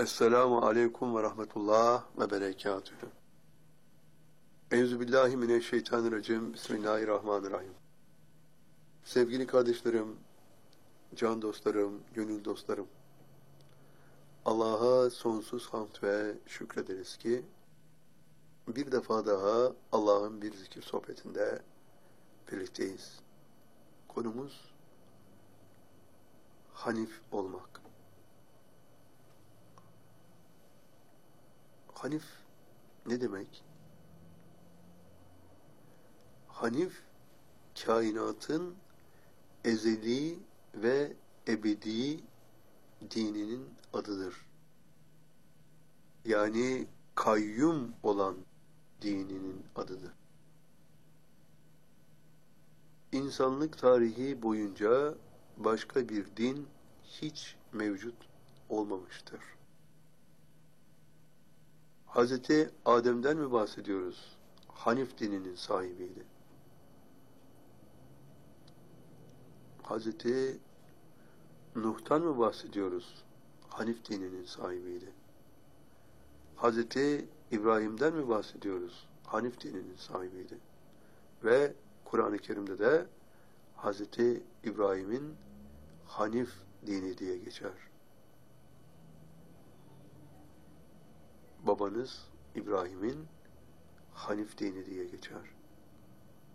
Esselamu aleyküm ve rahmetullah ve berekatühü. Euzubillahimineşşeytanirracim. Bismillahirrahmanirrahim. Sevgili kardeşlerim, can dostlarım, gönül dostlarım. Allah'a sonsuz hamd ve şükrederiz ki bir defa daha Allah'ın bir zikir sohbetinde birlikteyiz. Konumuz Hanif olmak. Hanif ne demek? Hanif, kainatın ezeli ve ebedi dininin adıdır. Yani kayyum olan dininin adıdır. İnsanlık tarihi boyunca başka bir din hiç mevcut olmamıştır. Hazreti Adem'den mi bahsediyoruz? Hanif dininin sahibiydi. Hazreti Nuh'tan mı bahsediyoruz? Hanif dininin sahibiydi. Hazreti İbrahim'den mi bahsediyoruz? Hanif dininin sahibiydi. Ve Kur'an-ı Kerim'de de Hazreti İbrahim'in Hanif dini diye geçer. Babanız İbrahim'in Hanif dini diye geçer.